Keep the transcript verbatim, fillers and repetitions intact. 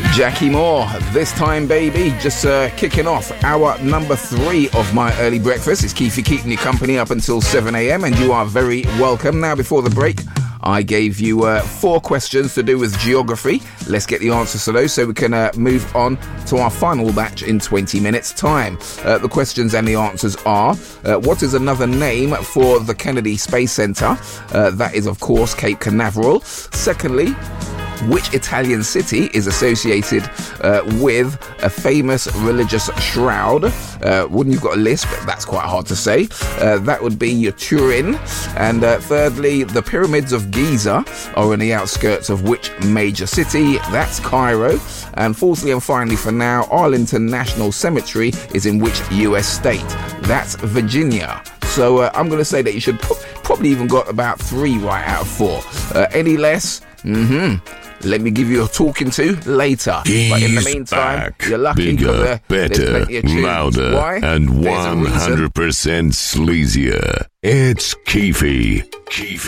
Jackie Moore, This Time Baby, just uh, kicking off hour number three of my early breakfast. It's Keefy keeping you company up until seven a.m. and you are very welcome. Now, before the break, I gave you uh, four questions to do with geography. Let's get the answers to those so we can uh, move on to our final batch in twenty minutes time. Uh, the questions and the answers are, uh, what is another name for the Kennedy Space Center? Uh, that is, of course, Cape Canaveral. Secondly, which Italian city is associated uh, with a famous religious shroud? Uh, wouldn't you've got a list, but that's quite hard to say. Uh, that would be Turin. And uh, thirdly, the pyramids of Giza are in the outskirts of which major city? That's Cairo. And fourthly and finally for now, Arlington National Cemetery is in which U S state? That's Virginia. So uh, I'm going to say that you should pro- probably even got about three right out of four. Uh, any less? Mm-hmm. Let me give you a talking to later. He's but in the meantime, back. You're lucky. Bigger, uh, better, louder, Why? and one hundred percent sleazier. It's Keefy. Keefy.